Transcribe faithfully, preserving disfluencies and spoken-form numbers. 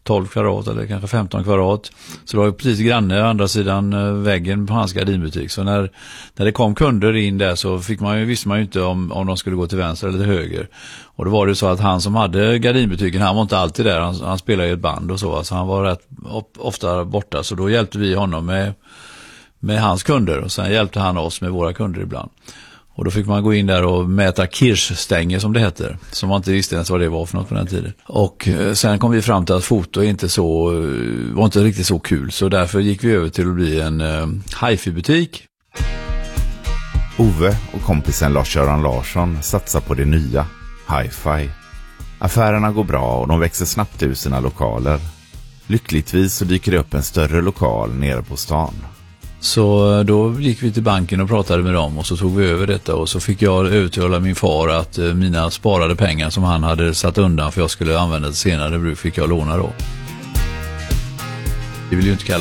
tolv kvadrat eller kanske femton kvadrat. Så det var ju precis granne andra sidan väggen på hans gardinbutik. Så när, när det kom kunder in där så fick man ju, visste man ju inte om, om de skulle gå till vänster eller till höger. Och då var det så att han som hade gardinbutiken, han var inte alltid där. Han, han spelade i ett band och så. Alltså han var rätt ofta borta. Så då hjälpte vi honom med, med hans kunder. Och sen hjälpte han oss med våra kunder ibland. Och då fick man gå in där och mäta kirschstänger som det heter. Som man inte visste ens vad det var för något på den tiden. Och sen kom vi fram till att foto inte så, var inte riktigt så kul. Så därför gick vi över till att bli en uh, hi-fi-butik. Ove och kompisen Lars-Göran Larsson satsar på det nya, hi-fi. Affärerna går bra och de växer snabbt ur sina lokaler. Lyckligtvis så dyker det upp en större lokal nere på stan. Så då gick vi till banken och pratade med dem och så tog vi över detta och så fick jag övertala min far att mina sparade pengar som han hade satt undan för jag skulle använda det senare bruk fick jag låna då. Vi vill ju inte kalla